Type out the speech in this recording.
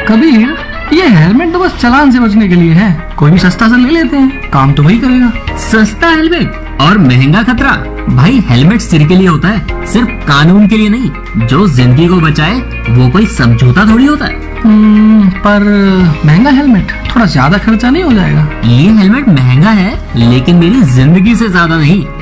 कबीर, ये हेलमेट तो बस चालान से बचने के लिए है, कोई भी सस्ता सा ले लेते हैं, काम तो वही करेगा। सस्ता हेलमेट और महंगा खतरा। भाई हेलमेट सिर के लिए होता है, सिर्फ कानून के लिए नहीं। जो जिंदगी को बचाए वो कोई समझौता थोड़ी होता है। पर महंगा हेलमेट, थोड़ा ज्यादा खर्चा नहीं हो जाएगा? ये हेलमेट महंगा है लेकिन मेरी जिंदगी से ज्यादा नहीं।